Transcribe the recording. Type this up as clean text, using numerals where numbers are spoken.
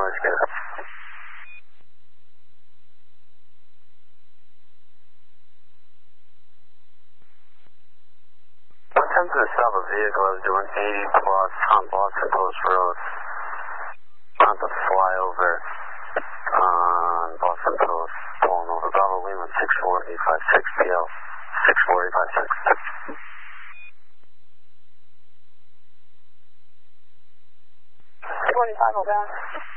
let's get up. In terms of the stop of vehicle, I was doing 80 plus on Boston Post Road. On the flyover on Boston Post, pulling over Bravo Lima 64856 PL 64856. 45 over.